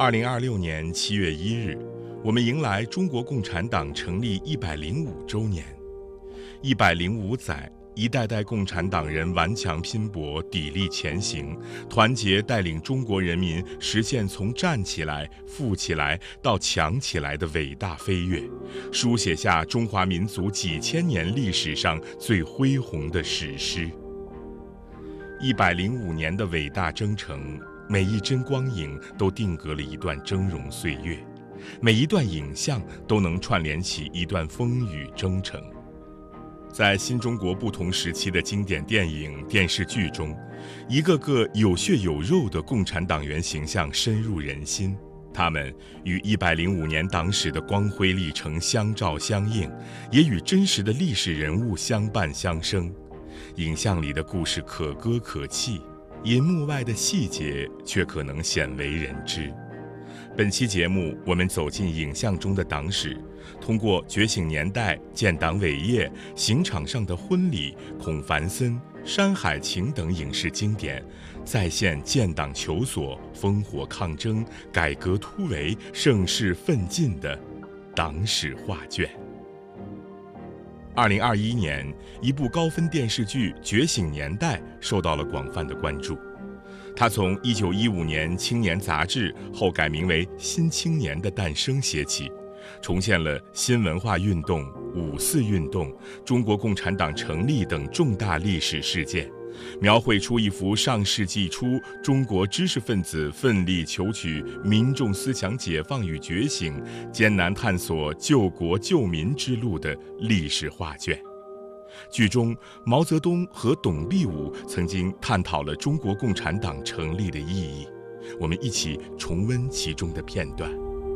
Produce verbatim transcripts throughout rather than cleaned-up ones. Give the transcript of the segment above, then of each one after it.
二零二六年七月一日，我们迎来中国共产党成立一百零五周年。一百零五载，一代代共产党人顽强拼搏，砥砺前行，团结带领中国人民实现从站起来、富起来到强起来的伟大飞跃，书写下中华民族几千年历史上最恢宏的史诗。一百零五年的伟大征程，每一帧光影都定格了一段峥嵘岁月，每一段影像都能串联起一段风雨征程。在新中国不同时期的经典电影、电视剧中，一个个有血有肉的共产党员形象深入人心，他们与一百零五年党史的光辉历程相照相映，也与真实的历史人物相伴相生。影像里的故事可歌可泣，银幕外的细节却可能鲜为人知。本期节目，我们走进影像中的党史，通过《觉醒年代》、建党伟业、刑场上的婚礼、孔繁森、山海情等影视经典，再现建党求索、烽火抗争、改革突围、盛世奋进的党史画卷。二零二一年，一部高分电视剧《觉醒年代》受到了广泛的关注。它从一九一五年《青年》杂志后改名为《新青年》的诞生写起，重现了新文化运动、五四运动、中国共产党成立等重大历史事件，描绘出一幅上世纪初中国知识分子奋力求取民众思想解放与觉醒、艰难探索救国救民之路的历史画卷。剧中，毛泽东和董必武曾经探讨了中国共产党成立的意义。我们一起重温其中的片段。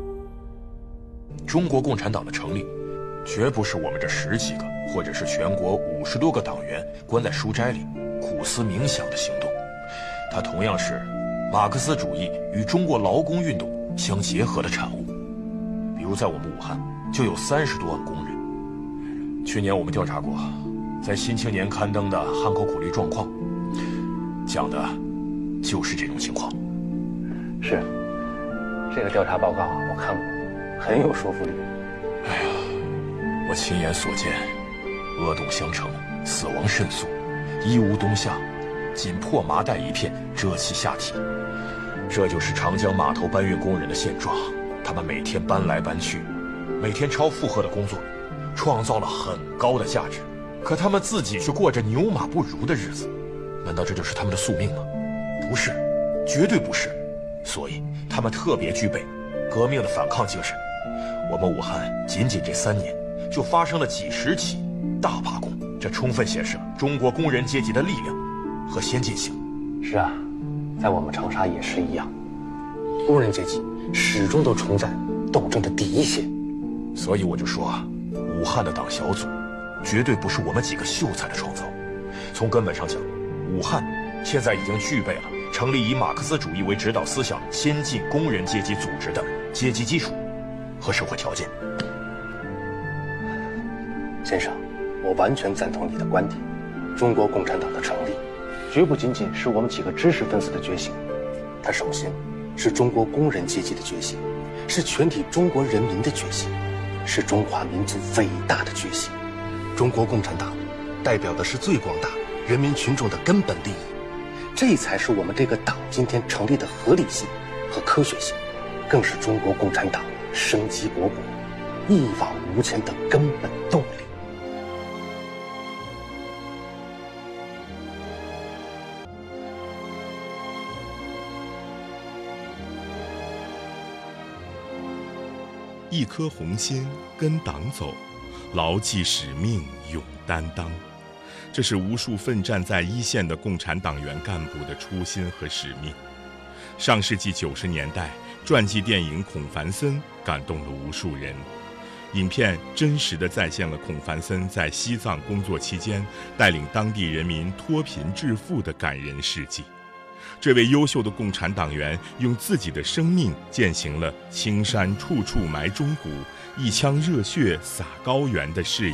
中国共产党的成立，绝不是我们这十几个，或者是全国五十多个党员关在书斋里苦思冥想的行动，它同样是马克思主义与中国劳工运动相结合的产物。比如在我们武汉，就有三十多万工人。去年我们调查过，在《新青年》刊登的汉口苦力状况，讲的就是这种情况。 是，这个调查报告我看过，很有说服力。 哎呀，我亲眼所见，恶动相承，死亡甚速，衣无冬夏，仅破麻袋一片，遮其下体。这就是长江码头搬运工人的现状。他们每天搬来搬去，每天超负荷的工作，创造了很高的价值，可他们自己却过着牛马不如的日子。难道这就是他们的宿命吗？不是，绝对不是。所以他们特别具备革命的反抗精神。我们武汉仅仅这三年就发生了几十起大罢工，这充分显示了中国工人阶级的力量和先进性。 是啊，在我们长沙也是一样，工人阶级始终都处在斗争的第一线。 所以我就说啊，武汉的党小组绝对不是我们几个秀才的创造。从根本上讲，武汉现在已经具备了成立以马克思主义为指导思想先进工人阶级组织的阶级基础和社会条件。 先生，我完全赞同你的观点。中国共产党的成立，绝不仅仅是我们几个知识分子的觉醒，它首先是中国工人阶级的觉醒，是全体中国人民的觉醒，是中华民族伟大的觉醒。中国共产党代表的是最广大人民群众的根本利益，这才是我们这个党今天成立的合理性和科学性，更是中国共产党生机勃勃、一往无前的根本动力。 一颗红心跟党走，牢记使命勇担当，这是无数奋战在一线的共产党员干部的初心和使命。上世纪九十年代，传记电影《孔繁森》感动了无数人。影片真实地再现了孔繁森在西藏工作期间带领当地人民脱贫致富的感人事迹。这位优秀的共产党员用自己的生命践行了青山处处埋忠骨，一腔热血洒高原的誓